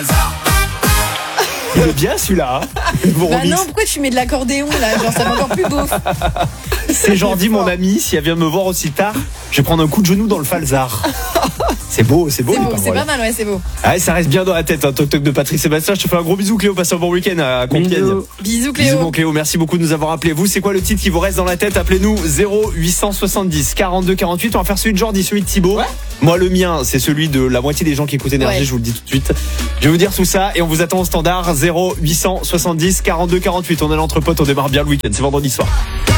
Il est bien celui-là. Bah non, pourquoi tu mets de l'accordéon là? Genre ça va encore plus beau. C'est Jordi, mon ami. Si elle vient me voir aussi tard, je vais prendre un coup de genou dans le falzar. C'est beau, C'est beau, c'est pas mal, ouais, c'est beau. Ah, ça reste bien dans la tête, hein, Toc Toc de Patrick Sébastien. Je te fais un gros bisou, Cléo. Passe un bon week-end à Compiègne. Bisous, Cléo. Bisous, mon Cléo. Merci beaucoup de nous avoir appelés. Vous, c'est quoi le titre qui vous reste dans la tête? Appelez-nous 0870 42 48. On va faire celui de Jordi, celui de Thibaut. Ouais. Moi, le mien, c'est celui de la moitié des gens qui écoutent Énergie. Ouais. Je vous le dis tout de suite. Je vais vous dire tout ça et on vous attend au standard 0870 42 48. On est l'entre potes, on démarre bien le week-end. C'est vendredi soir.